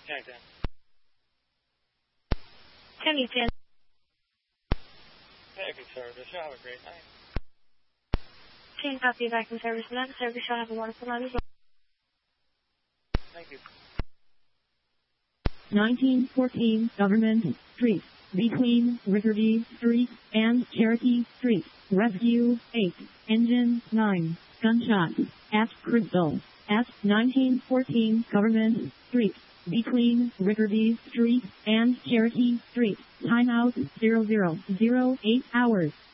10. 10:10. Thank you, service. You have a great night. 10 copy vacuum service. Not service. You'll have a wonderful night as well. Thank you. 1914 Government Street, between Rickerby Street and Cherokee Street. Rescue 8, Engine 9, gunshot, at Crystal, at 1914 Government Street, between Rickerby Street and Cherokee Street. Timeout 0008 hours.